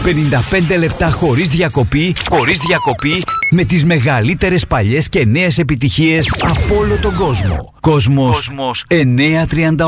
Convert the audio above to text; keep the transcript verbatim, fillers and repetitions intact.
πενήντα πέντε λεπτά χωρίς διακοπή, χωρίς διακοπή, με τις μεγαλύτερες παλιές και νέες επιτυχίες από όλο τον κόσμο. Κόσμος, Κόσμος εννιακόσια τριάντα οκτώ.